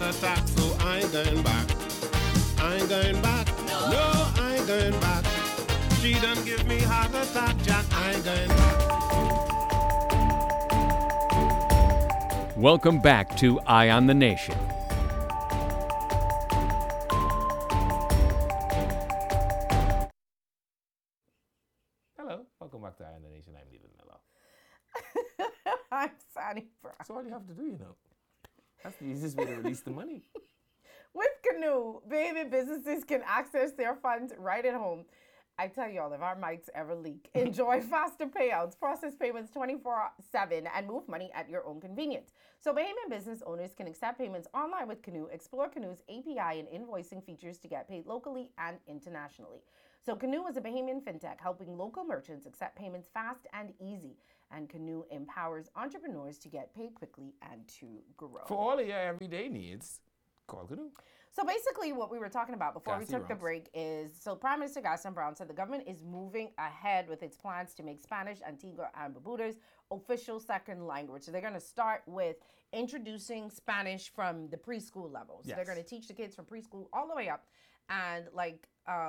attack, so I ain't going back. I ain't going back. No, I ain't going back. She done give me heart attack, Jack. I ain't going back. Welcome back to Eye on the Nation. Hello, welcome back to Eye on the Nation. I'm Leland Miller. I'm Sonny Brown. That's all you have to do, That's the easiest way to release the money. With Canoe, baby businesses can access their funds right at home. I tell y'all, if our mics ever leak, enjoy faster payouts, process payments 24/7, and move money at your own convenience. So Bahamian business owners can accept payments online with Canoe, explore Canoe's API and invoicing features to get paid locally and internationally. So Canoe is a Bahamian fintech helping local merchants accept payments fast and easy. And Canoe empowers entrepreneurs to get paid quickly and to grow. For all of your everyday needs, call Canoe. So basically what we were talking about before we Gassy took the Ross. break is, so Prime Minister Gaston Brown said the government is moving ahead with its plans to make Spanish, Antigua and Barbuda's official second language. So they're going to start with introducing Spanish from the preschool level. So they're going to teach the kids from preschool all the way up. And like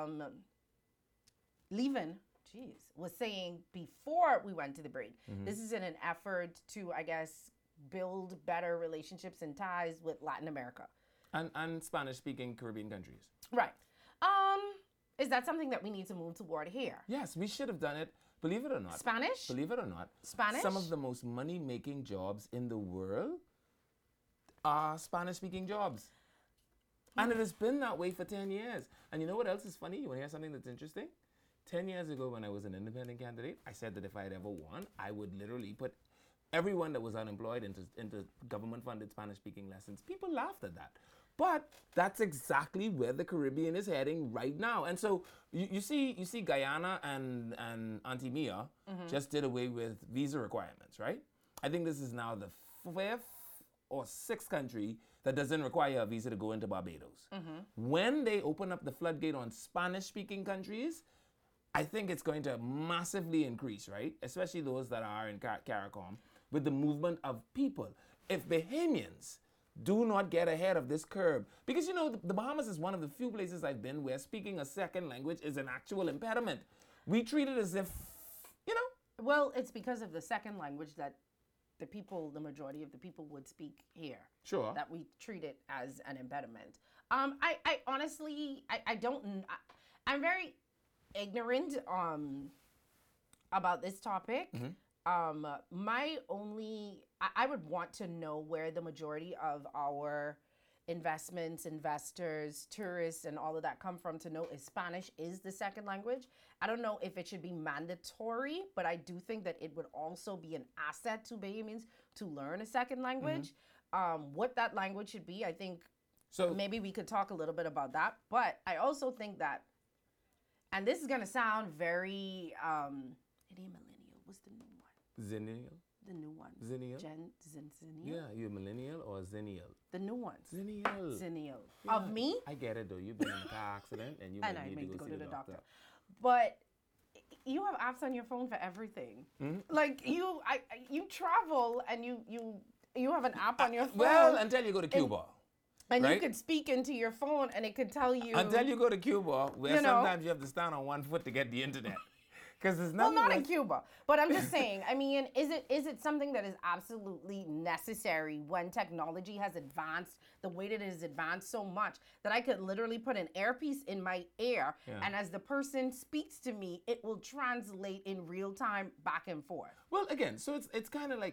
Levin, was saying before we went to the break, this is in an effort to, I guess, build better relationships and ties with Latin America. And Spanish-speaking Caribbean countries. Right. Is that something that we need to move toward here? Yes, we should have done it. Believe it or not. Spanish? Believe it or not. Spanish? Some of the most money-making jobs in the world are Spanish-speaking jobs. And it has been that way for 10 years. And you know what else is funny? You want to hear something that's interesting? 10 years ago when I was an independent candidate, I said that if I had ever won, I would literally put everyone that was unemployed into government-funded Spanish-speaking lessons. People laughed at that. But that's exactly where the Caribbean is heading right now. And so you see Guyana and Antigua just did away with visa requirements, right? I think this is now the 5th or 6th country that doesn't require a visa to go into Barbados. When they open up the floodgate on Spanish-speaking countries, I think it's going to massively increase, right? Especially those that are in CARICOM, with the movement of people. If Bahamians do not get ahead of this curve, because the Bahamas is one of the few places I've been where speaking a second language is an actual impediment. We treat it as if, Well, it's because of the second language that the majority of the people would speak here. Sure. That we treat it as an impediment. I honestly, I don't, I'm very ignorant about this topic. I would want to know where the majority of our investments, investors, tourists, and all of that come from, to know if Spanish is the second language. I don't know if it should be mandatory, but I do think that it would also be an asset to Bahamians to learn a second language. What that language should be, I think maybe we could talk a little bit about that. But I also think that, and this is going to sound very, it ain't millennial. What's the new one? Zennial? The new one. Zennial? Zennial? Yeah, you a millennial or a zennial? The new ones. Zennial. Zennial. Yeah, Of me? I get it though. You've been in a car accident and you And may I need need to go see the doctor. But you have apps on your phone for everything. Like you travel and you have an app on your phone. Well, until you go to Cuba. And right? you could speak into your phone and it could tell you. Until you go to Cuba, where sometimes you have to stand on one foot to get the internet. Because there's nothing. Well, not in Cuba, but I'm just saying. I mean, is it something that is absolutely necessary when technology has advanced the way that it has advanced so much that I could literally put an earpiece in my ear, and as the person speaks to me, it will translate in real time back and forth. Well, again, so it's kind of like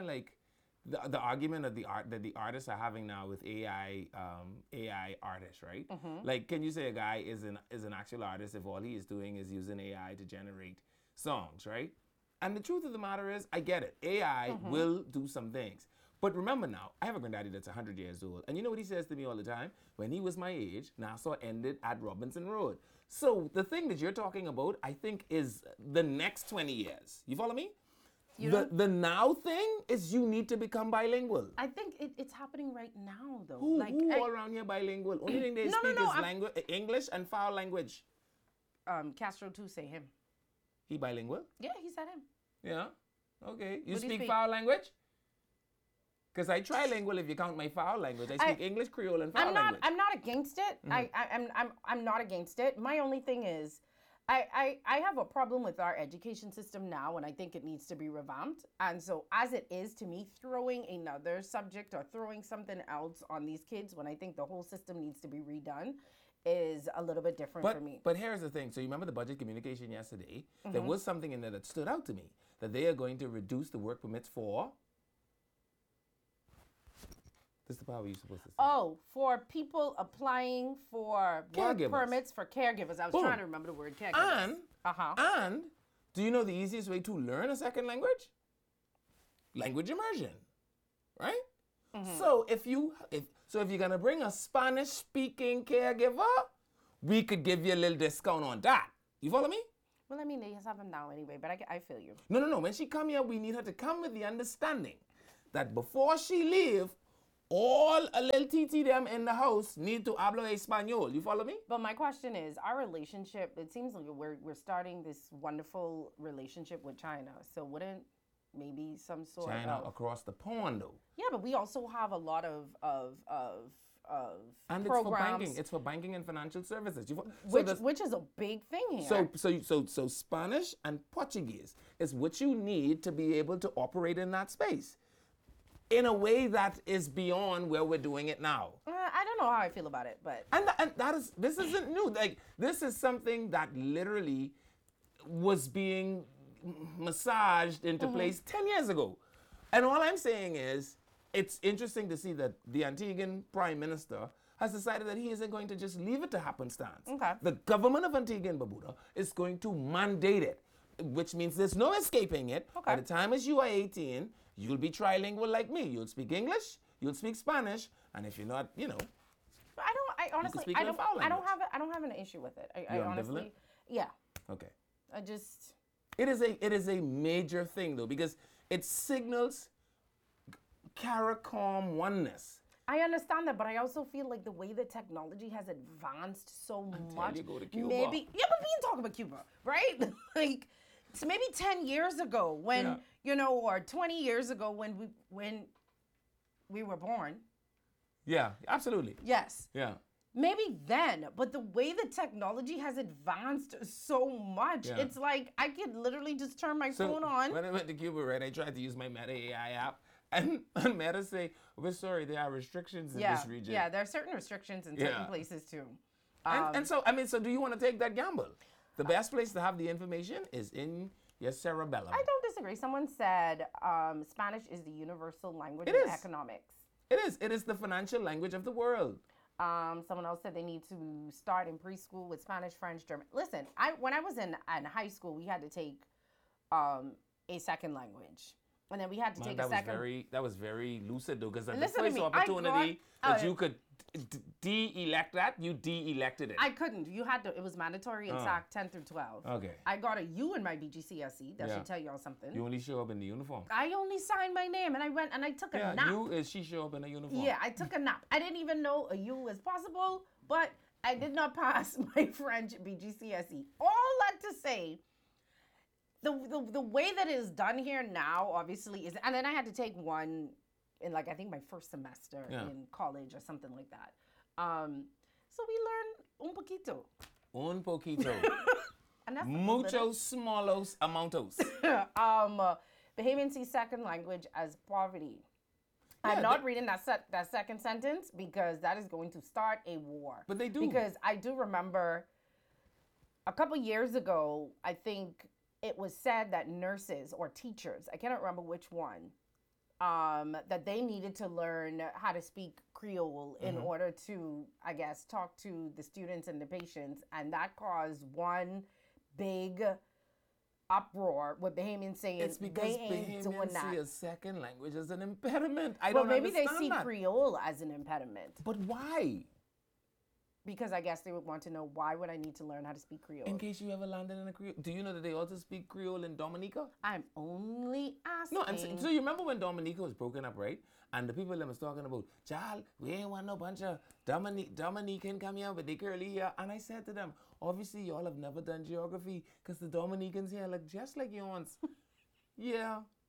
the argument of that the artists are having now with AI artists, right? Like, can you say a guy is an actual artist if all he is doing is using AI to generate songs, right? And the truth of the matter is, I get it. AI will do some things. But remember now, I have a granddaddy that's 100 years old. And you know what he says to me all the time? When he was my age, Nassau ended at Robinson Road. So the thing that you're talking about, I think, is the next 20 years. You follow me? The now thing is you need to become bilingual. I think it's happening right now, though. Who all around here bilingual? Only thing they speak is English and foul language. Castro too say him. He bilingual? Yeah, he said him. Yeah. Okay. You What do you speak speak? foul language? Because I trilingual if you count my foul language. I speak English, Creole, and foul I'm not. language. I'm not against it. I'm not against it. My only thing is, I have a problem with our education system now, and I think it needs to be revamped. And so, as it is, to me, throwing another subject or throwing something else on these kids when I think the whole system needs to be redone is a little bit different for me. But here's the thing. So you remember the budget communication yesterday? There was something in there that stood out to me, that they are going to reduce the work permits for... This is the part you're supposed to say. Oh, for people applying for work Caregivers. permits for caregivers. I was Boom. trying to remember the word caregivers. And do you know the easiest way to learn a second language? Language immersion, right? So if you're gonna bring a Spanish-speaking caregiver, we could give you a little discount on that. You follow me? Well, I mean, they have them now anyway, but I feel you. No. When she come here, we need her to come with the understanding that before she leave, all a little TT them in the house need to hablo español. You follow me? But my question is, our relationship, it seems like we're starting this wonderful relationship with China. So wouldn't maybe some sort China of... across the pond, though. Yeah, but we also have a lot of And programs. it's for banking. It's for banking and financial services. Which is a big thing here. So Spanish and Portuguese is what you need to be able to operate in that space in a way that is beyond where we're doing it now. I don't know how I feel about it, but... And this isn't new. Like, this is something that literally was being massaged into place 10 years ago. And all I'm saying is, it's interesting to see that the Antiguan Prime Minister has decided that he isn't going to just leave it to happenstance. Okay. The government of Antigua and Barbuda is going to mandate it, which means there's no escaping it. Okay. By the time as you are 18, you'll be trilingual like me. You'll speak English, you'll speak Spanish, and if you're not, But I honestly, speak I in a don't, foul I don't language. have an issue with it. I You're honestly, ambivalent? yeah. Okay. I just... It is a major thing though, because it signals CARICOM oneness. I understand that, but I also feel like the way that technology has advanced so much. you go to Cuba. Maybe, yeah, but we ain't talking about Cuba, right? Like, it's maybe 10 years ago when, or 20 years ago when we were born. Yeah, absolutely. Yes. Yeah. Maybe then, but the way the technology has advanced so much, Yeah. it's like I could literally just turn my phone on. When I went to Cuba, right, I tried to use my Meta AI app, and Meta say, "We're sorry, there are restrictions in this region." Yeah, there are certain restrictions in certain Yeah. places too. And so, so do you want to take that gamble? The best place to have the information is in your cerebellum. I don't disagree. Someone said Spanish is the universal language It of is. economics. It is. It is the financial language of the world. Someone else said they need to start in preschool with Spanish, French, German. Listen, when I was in high school, we had to take a second language. And then we had to take a second. That was very lucid though, because at the Listen to first me, I opportunity got- that you could de-elect that, you de-elected it. I couldn't. You had to. It was mandatory in SAC 10 through 12. Okay. I got a U in my BGCSE. That Yeah. should tell y'all something. You only show up in the uniform. I only signed my name and I went and I took a Yeah, nap. she show up in a uniform. Yeah, I took a nap. I didn't even know a U was possible, but I did not pass my French BGCSE. All that to say, the way that it is done here now, obviously, is, and then I had to take one in I think my first semester in college or something like that. So we learned un poquito. Un poquito. And that's Muchos smalos amountos. Bahamian sees second language as poverty. Yeah, I'm not reading that second sentence because that is going to start a war. But they do. Because I do remember a couple years ago, I think it was said that nurses or teachers, I cannot remember which one, that they needed to learn how to speak Creole in order to, I guess, talk to the students and the patients. And that caused one big uproar with Bahamians saying It's because they ain't doing Bahamians that. see a second language as an impediment. I Well, don't maybe they understand see that. Creole as an impediment But why? because I guess they would want to know why would I need to learn how to speak Creole. In case you ever landed in a Creole. Do you know that they also speak Creole in Dominica? I'm only asking. No, I'm saying, so you remember when Dominica was broken up, right? And the people that was talking about, child, we ain't want no bunch of Dominican come here with the curly hair. And I said to them, obviously y'all have never done geography because the Dominicans here look just like yours. Yeah.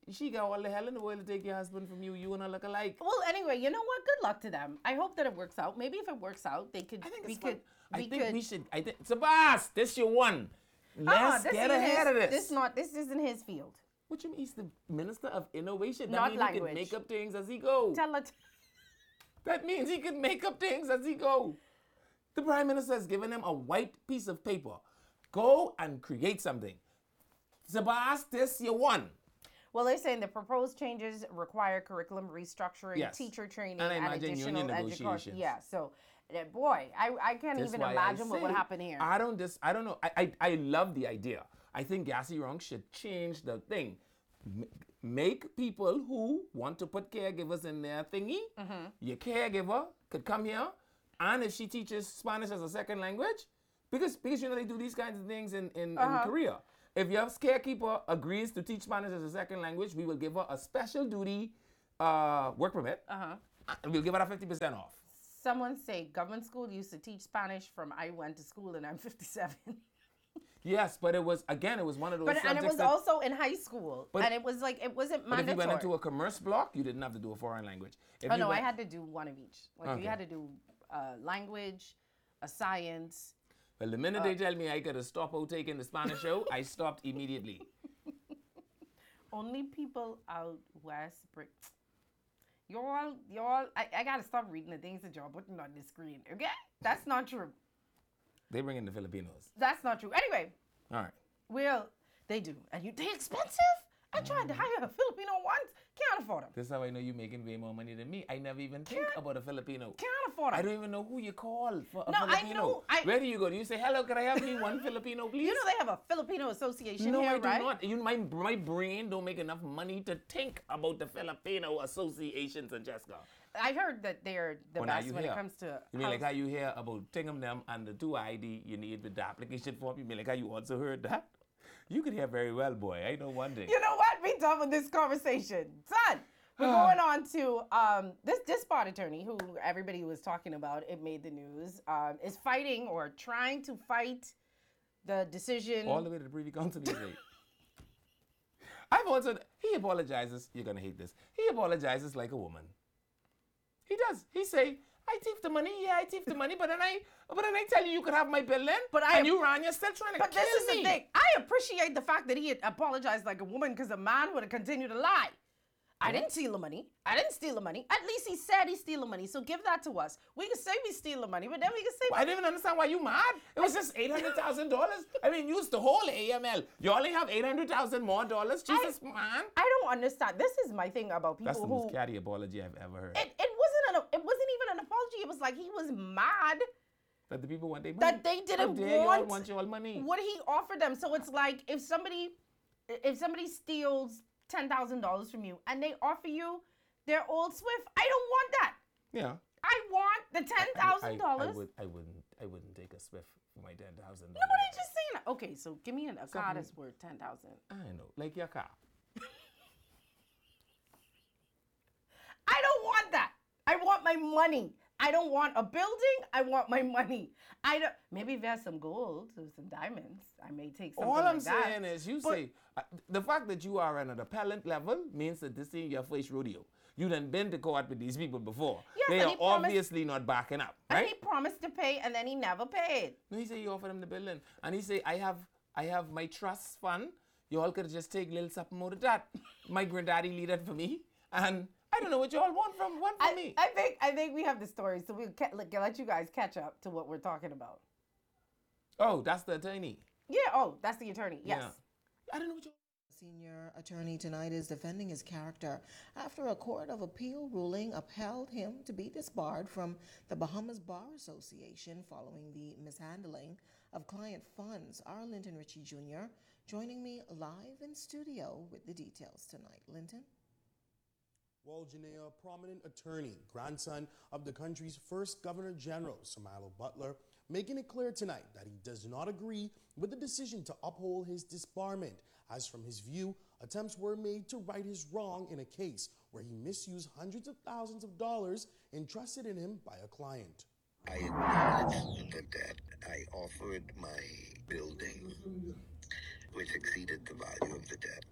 she got all the hell in the world to take your husband from you. You and her look alike. Well, anyway, you know what? Good luck to them. I hope that it works out. Maybe if it works out, they could. I think we it's could. fun. We should. I think Sabas, this your one. Let's this get isn't ahead of this. This isn't his field. What you mean? He's the Minister of Innovation. That Not means he language. can make up things as he go. Tell it. That means he can make up things as he go. The Prime Minister has given him a white piece of paper. Go and create something. Sabas, this your one. Well, they're saying the proposed changes require curriculum restructuring, Yes. teacher training, And I and imagine additional union education. negotiations. Yeah, so, boy, I can't That's even why I imagine what would say, happen here. I don't know. I love the idea. I think Gassy Wrong should change the thing. Make people who want to put caregivers in their thingy. Mm-hmm. Your caregiver could come here, and if she teaches Spanish as a second language, because you know they do these kinds of things in Korea. If your carekeeper agrees to teach Spanish as a second language, we will give her a special duty work permit. And we'll give her a 50% off. Someone say government school used to teach Spanish from I went to school and I'm 57. Yes, but it was one of those subjects And it was that, also in high school. But- And it was like, it wasn't but if you mandatory. went into a commerce block, you didn't have to do a foreign language. If Oh, you no, I went- had to do one of each. Like, Okay. you had to do language, a science. Well, the minute they tell me I got to stop out taking the Spanish show, I stopped immediately. Only people out west bring. Y'all, I gotta stop reading the things that y'all putting on the screen. Okay? That's not true. They bring in the Filipinos. That's not true. Anyway, All right. well, they do. And they expensive? I tried to hire a Filipino once. Can't afford them. This is how I know you're making way more money than me. I never even think about a Filipino. Can't afford I them. don't even know who you call for a No, I Filipino. know, Where do you go? Do you say, hello, can I have me one Filipino, please? You know they have a Filipino association No, here, I do right? not. My brain don't make enough money to think about the Filipino associations, Jessica. I heard that they're the Oh, now best you when hear. it comes to You mean like house- how you hear about Tingham them and the 2ID you need with the application form? You mean like how you also heard that? You could hear very well, boy. I know one thing. You know what? We done with this conversation. Son, we're going on to this spot attorney who everybody was talking about. It made the news. Is fighting or trying to fight the decision. All the way to the Privy Council these days. He apologizes. You're going to hate this. He apologizes like a woman. He does. He say, I thief the money. Yeah, I thief the money. But then I tell you could have my bill then. And you ran, you're still trying to But kill this is me. the thing. I appreciate the fact that he had apologized like a woman because a man would have continued to lie. I didn't steal the money. I didn't steal the money. At least he said he steal the money. So give that to us. We can say we steal the money, but then we can say I didn't even understand why you mad. It was just $800,000. I mean, use the whole AML. You only have $800,000 more dollars. Jesus, man. I don't understand. This is my thing about people That's the who most catty apology I've ever heard. it wasn't even an apology. It was like he was mad That the people want their money. that they How didn't dare want y'all want your money. what he offered them. So it's like if somebody steals $10,000 from you and they offer you their old Swift, I don't want that. Yeah. I want the $10,000. I wouldn't take a Swift for my $10,000. Nobody just saying that. Okay, so give me a car that's worth $10,000. I know, like your car. I don't want that. I want my money. I don't want a building. I want my money. I don't. Maybe if there's some gold or some diamonds, I may take something All like I'm that. saying is, the fact that you are on an appellant level means that this ain't your first rodeo. You done been to court with these people before. Yes, they and are he promised- obviously not backing up, And right? he promised to pay, and then he never paid. No, he said he offered him the building, and he said, I have my trust fund. You all could just take a little something out of that. My granddaddy leave that for me, and I don't know what you all want from me. I think we have the story, so we'll let you guys catch up to what we're talking about. Oh, that's the attorney. Yeah. Oh, that's the attorney. Yes. Yeah. I don't know what you. Senior attorney tonight is defending his character after a court of appeal ruling upheld him to be disbarred from the Bahamas Bar Association following the mishandling of client funds. Our Linton Ritchie Jr. joining me live in studio with the details tonight. Linton? Well, Janae, a prominent attorney, grandson of the country's first Governor General, Samalo Butler, making it clear tonight that he does not agree with the decision to uphold his disbarment, as from his view, attempts were made to right his wrong in a case where he misused hundreds of thousands of dollars entrusted in him by a client. I acknowledge the debt. I offered my building, which exceeded the value of the debt.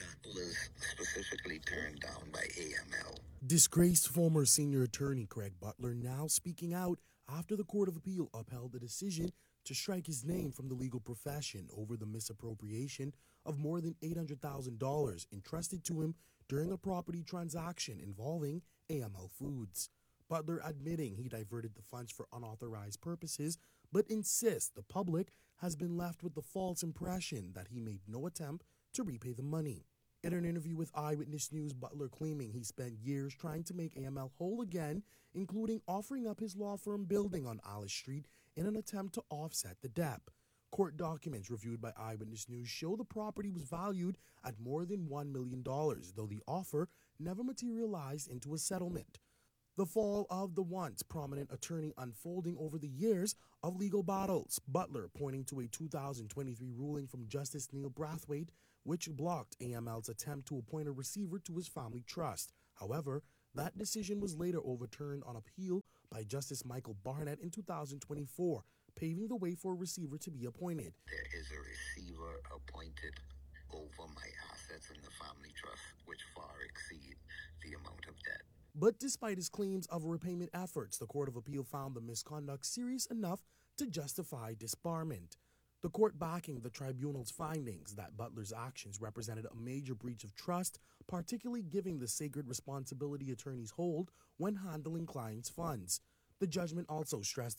That was specifically turned down by AML. Disgraced former senior attorney Craig Butler now speaking out after the Court of Appeal upheld the decision to strike his name from the legal profession over the misappropriation of more than $800,000 entrusted to him during a property transaction involving AML Foods. Butler admitting he diverted the funds for unauthorized purposes, but insists the public has been left with the false impression that he made no attempt to repay the money. In an interview with Eyewitness News, Butler claiming he spent years trying to make AML whole again, including offering up his law firm building on Alice Street in an attempt to offset the debt. Court documents reviewed by Eyewitness News show the property was valued at more than $1 million, though the offer never materialized into a settlement. The fall of the once prominent attorney unfolding over the years of legal battles, Butler pointing to a 2023 ruling from Justice Neil Brathwaite, which blocked AML's attempt to appoint a receiver to his family trust. However, that decision was later overturned on appeal by Justice Michael Barnett in 2024, paving the way for a receiver to be appointed. There is a receiver appointed over my assets in the family trust, which far exceed the amount of debt. But despite his claims of repayment efforts, the Court of Appeal found the misconduct serious enough to justify disbarment. The court backing the tribunal's findings that Butler's actions represented a major breach of trust, particularly giving the sacred responsibility attorneys hold when handling clients' funds. The judgment also stressed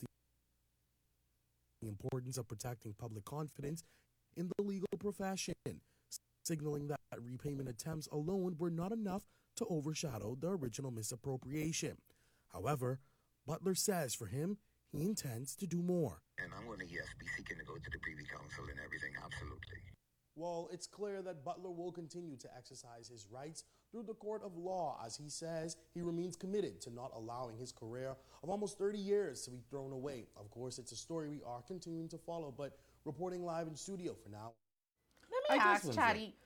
the importance of protecting public confidence in the legal profession, signaling that repayment attempts alone were not enough to overshadow the original misappropriation. However, Butler says for him, he intends to do more. And I'm going to, yes, be seeking to go to the Privy Council and everything, absolutely. Well, it's clear that Butler will continue to exercise his rights through the court of law, as he says he remains committed to not allowing his career of almost 30 years to be thrown away. Of course, it's a story we are continuing to follow, but reporting live in studio for now. Let me I just ask want to say- Chatty,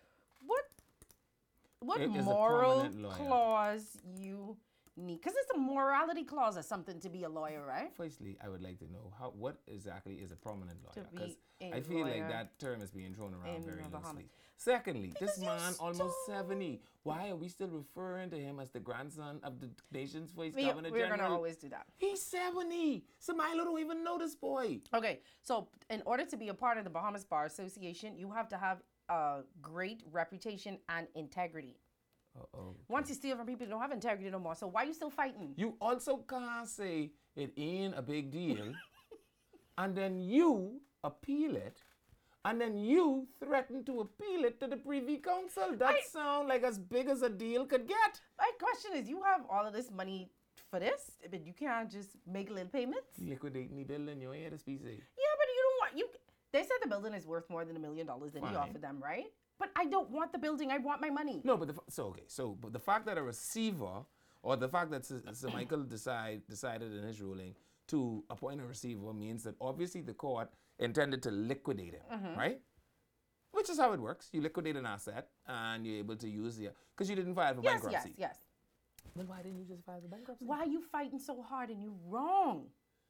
what It is a moral prominent lawyer. clause you need? Because it's a morality clause or something to be a lawyer, right? Firstly, I would like to know what exactly is a prominent lawyer, To be because a I feel like lawyer that term is being thrown around in very the Bahamas. loosely. Secondly, this Because you man almost stole- 70. Why are we still referring to him as the grandson of the nation's first We're governor going to general? always do that. He's 70. Samilo don't even know this boy. Okay, so in order to be a part of the Bahamas Bar Association, you have to have a great reputation and integrity. Uh-oh. Once you steal from people, you don't have integrity no more. So why are you still fighting? You also can't say it ain't a big deal, and then you appeal it, and then you threaten to appeal it to the Privy Council. That sounds like as big as a deal could get. My question is, you have all of this money for this, but you can't just make little payments? Liquidating the building, you ain't hear the speech say. Yeah, but you don't want They said the building is worth more than $1 million that he Fine. offered them, right? But I don't want the building. I want my money. No, but but the fact that a receiver, or the fact that Sir Michael decided in his ruling to appoint a receiver means that obviously the court intended to liquidate him, right? Which is how it works. You liquidate an asset and you're able to use the, because you didn't file for Yes, bankruptcy. yes. Then why didn't you just file for bankruptcy? Why are you fighting so hard and you're wrong?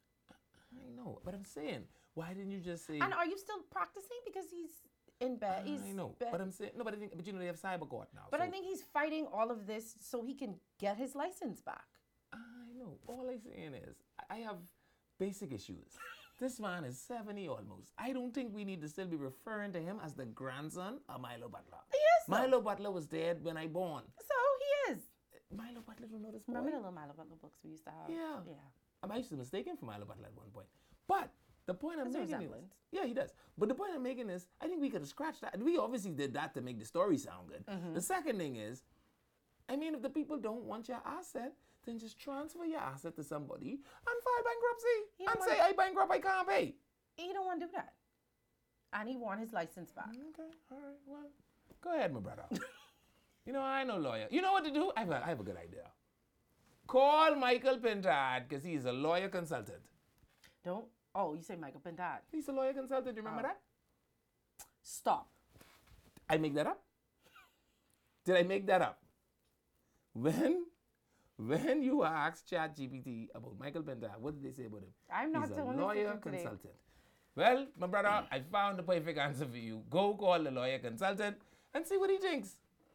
I know, but I'm saying, why didn't you just say? And are you still practicing because he's in bed? I know, but I'm saying, no, but you know they have cyber court now. But so I think he's fighting all of this so he can get his license back. I know. All I'm saying is, I have basic issues. This man is 70 almost. I don't think we need to still be referring to him as the grandson of Milo Butler. Yes, sir. Milo Butler was dead when I born. So he is. Milo Butler don't know this boy. Remember the little Milo Butler books we used to have? Yeah. Yeah. I used to mistake him for Milo Butler at one point. But the point I'm There's a making is, resemblance. yeah, he does. But the point I'm making is, I think we could have scratched that. We obviously did that to make the story sound good. The second thing is, I mean, if the people don't want your asset, then just transfer your asset to somebody and file bankruptcy You know and what? say, I bankrupt, I can't pay. He don't want to do that. And he want his license back. Okay, all right, well, go ahead, my brother. You know, I ain't no lawyer. You know what to do? I have a good idea. Call Michael Pintard, because he's a lawyer consultant. Don't. Oh, you say Michael Pintard. He's a lawyer consultant, you remember that? Stop. I make that up? Did I make that up? When you ask ChatGPT about Michael Pintard, what did they say about him? I'm not He's the a one lawyer today. consultant. Well, my brother, I found the perfect answer for you. Go call the lawyer consultant and see what he thinks.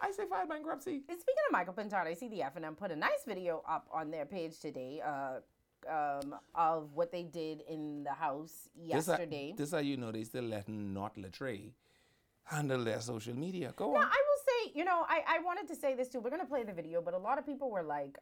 I say file bankruptcy. And speaking of Michael Pintard, I see the F&M put a nice video up on their page today of what they did in the House yesterday. This how you know they still letting Not Latre handle their social media. Go Now, on. I will say, I wanted to say this too. We're going to play the video, but a lot of people were like,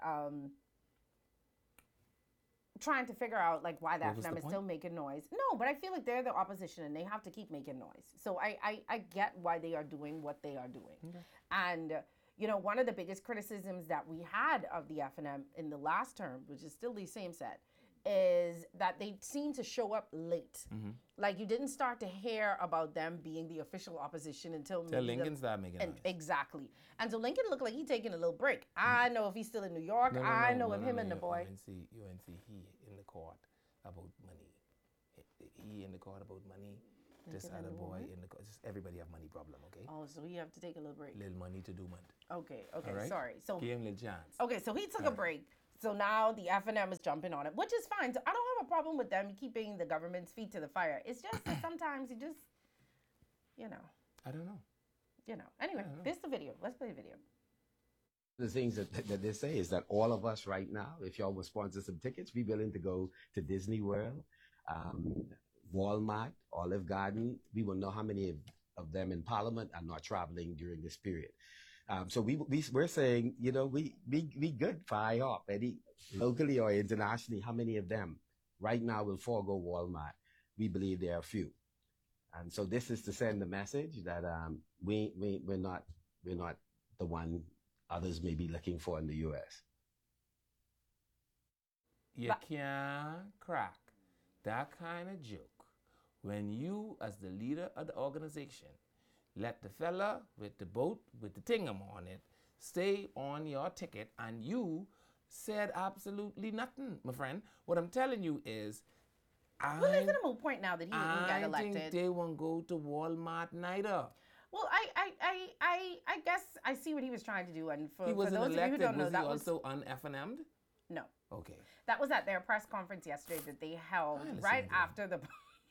trying to figure out like why the What was F&M the is point? still making noise. No, but I feel like they're the opposition and they have to keep making noise. So I get why they are doing what they are doing. Okay. And one of the biggest criticisms that we had of the F&M in the last term, which is still the same set, is that they seem to show up late. Mm-hmm. Like you didn't start to hear about them being the official opposition until Till maybe Lincoln started making noise. Exactly. And so Lincoln looked like he taking a little break. I know if he's still in New York. No, I know if him and the boy. You ain't see he in the court about money. He in the court about money. This Lincoln and other the boy woman? in the court. Just everybody have money problem, okay? Oh, so he have to take a little break. Little money to do money. Okay, All right? sorry. So Give him a little chance. okay, so he took a break. So now the F&M is jumping on it, which is fine. So I don't have a problem with them keeping the government's feet to the fire. It's just that sometimes you just, I don't know. Anyway, this is the video. Let's play the video. The things that they say is that all of us right now, if y'all will sponsor some tickets, be willing to go to Disney World, Walmart, Olive Garden. We will know how many of them in Parliament are not traveling during this period. So we're saying, we good for IHOP, Eddie, locally or internationally. How many of them right now will forego Walmart? We believe there are few. And so this is to send the message that we're not the one others may be looking for in the U.S. You can't crack that kind of joke when you, as the leader of the organization, let the fella with the boat with the thingam on it stay on your ticket and you said absolutely nothing, my friend. What I'm telling you is, Well, isn't it a moot point now that he got elected? think they won't go to Walmart neither. Well, I guess I see what he was trying to do, and for He wasn't those of you who elected. don't know, Was he that was also un-F&M'd? no. Okay. That was at their press conference yesterday that they held I right understand after the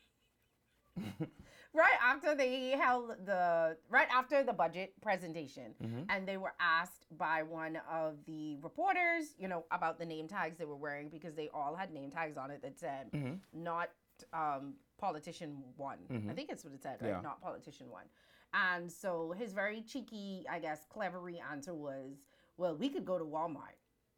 right after the budget presentation, and they were asked by one of the reporters, about the name tags they were wearing because they all had name tags on it that said not politician one. I think it's what it said, right? Yeah. Not politician one. And so his very cheeky, I guess, clevery answer was, well, we could go to Walmart.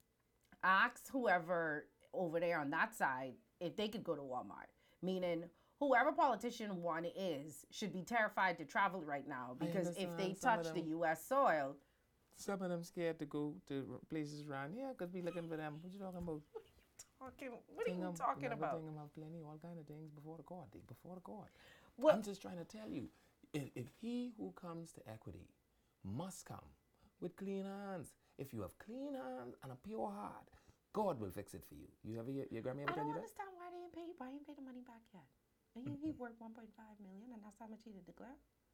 Ask whoever over there on that side if they could go to Walmart. Meaning, whoever politician one is should be terrified to travel right now because if they understand some of touch the them. U.S. soil, Some of them scared to go to places around here because we looking for them. What you talking about? what are you talking about? Thing have plenty, all kind of things before the court. Before the court. Well- I'm just trying to tell you, if he who comes to equity must come with clean hands. If you have clean hands and a pure heart, God will fix it for you. You ever your grandma ever I tell don't you that? understand why they didn't pay the money back yet. And he worked 1.5 million, and that's how much he did declare.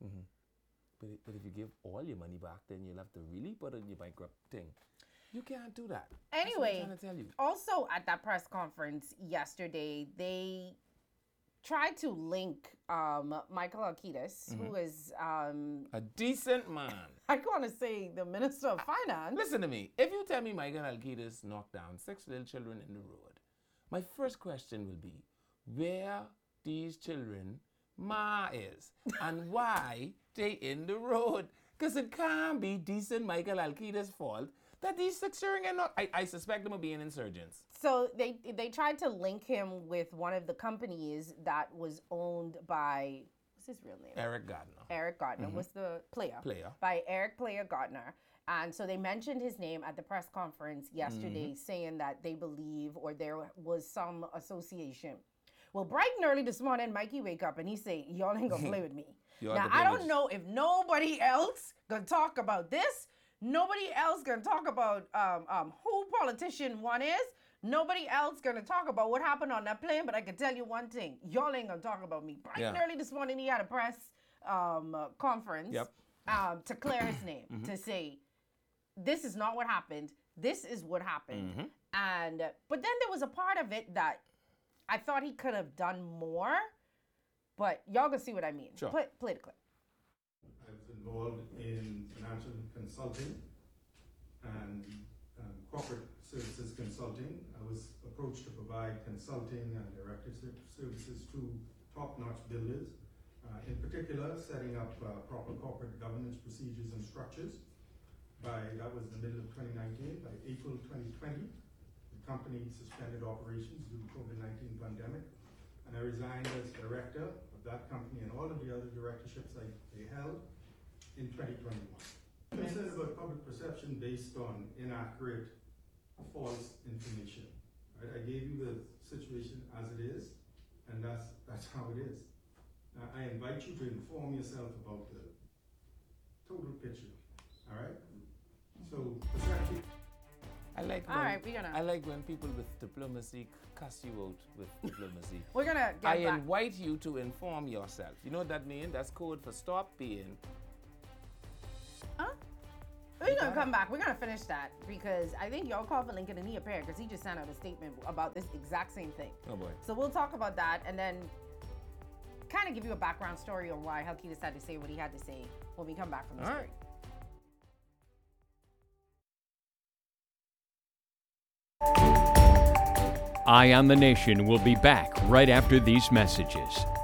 But if you give all your money back, then you'll have to really put in your bankrupt thing. You can't do that. Anyway, That's what I'm trying to tell you. also at that press conference yesterday, they tried to link Michael Alkitis, who is, A decent man. I want to say the Minister of Finance. Listen to me. If you tell me Michael Alkitis knocked down 6 little children in the road, my first question will be, where these children ma is and why they in the road? Because it can't be decent Michael Alkitis' fault that these 6 children are not. I suspect them of being insurgents. So they tried to link him with one of the companies that was owned by, what's his real name? Eric Gardner. Eric Gardner was the player. Player. By Eric Player Gardner. And so they mentioned his name at the press conference yesterday, saying that they believe or there was some association. Well, bright and early this morning, Mikey wake up and he say, y'all ain't gonna play with me. You are Now, the I don't village. know if nobody else gonna talk about this. Nobody else gonna talk about who politician one is. Nobody else gonna talk about what happened on that plane, but I can tell you one thing. Y'all ain't gonna talk about me. Bright and Yeah. early this morning, he had a press conference Yep. to clear his name, to say, this is not what happened. This is what happened. And but then there was a part of it that I thought he could have done more, but y'all gonna see what I mean. Sure. Play the clip. I was in involved in financial consulting and corporate services consulting. I was approached to provide consulting and directorship services to top-notch builders, in particular setting up proper corporate governance procedures and structures. That was the middle of 2019. By April 2020, the company suspended operations due to COVID-19 pandemic, and I resigned as director of that company and all of the other directorships I held in 2021. Concerned about public perception based on inaccurate, false information. Right? I gave you the situation as it is, and that's how it is. Now, I invite you to inform yourself about the total picture. All right. So perception. I like when people with diplomacy cuss you out with diplomacy. We're gonna get I back. invite you to inform yourself. You know what that means? That's code for stop being. Huh? We're gonna come back. We're gonna finish that because I think y'all called for Lincoln and he appeared because he just sent out a statement about this exact same thing. Oh boy. So we'll talk about that and then kind of give you a background story on why Helki decided to say what he had to say when we come back from this break. Eye on the Nation will be back right after these messages.